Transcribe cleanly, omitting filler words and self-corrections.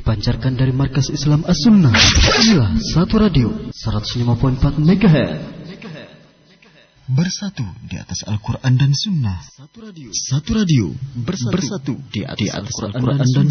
dipancarkan dari Markas Islam As-Sunnah. Inilah Satu Radio 105.4 MHz. Bersatu di atas Al-Quran dan Sunnah. Satu Radio bersatu di atas Al-Quran dan Sunnah.